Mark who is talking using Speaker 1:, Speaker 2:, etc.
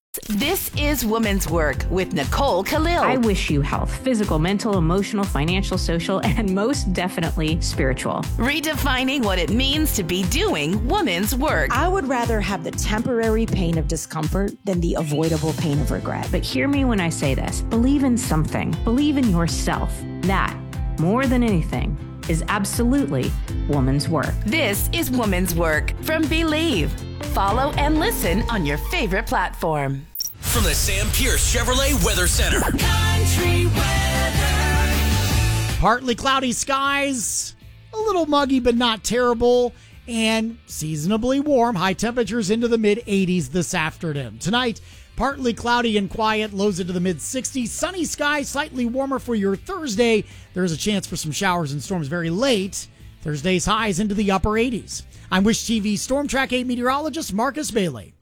Speaker 1: This is Woman's Work with Nicole Khalil.
Speaker 2: I wish you health, physical, mental, emotional, financial, social, and most definitely spiritual.
Speaker 1: Redefining what it means to be doing woman's work.
Speaker 3: I would rather have the temporary pain of discomfort than the avoidable pain of regret.
Speaker 2: But hear me when I say this. Believe in something. Believe in yourself. That, more than anything, is absolutely woman's work.
Speaker 1: This is Woman's Work from Believe. Follow and listen on your favorite platform.
Speaker 4: From the Sam Pierce Chevrolet Weather Center.
Speaker 5: Country weather.
Speaker 6: Partly cloudy skies, a little muggy but not terrible, and seasonably warm. High temperatures into the mid-80s this afternoon. Tonight, partly cloudy and quiet, lows into the mid-60s. Sunny skies, slightly warmer for your Thursday. There's a chance for some showers and storms very late. Thursday's highs into the upper 80s. I'm Wish TV Storm Track 8 meteorologist Marcus Bailey.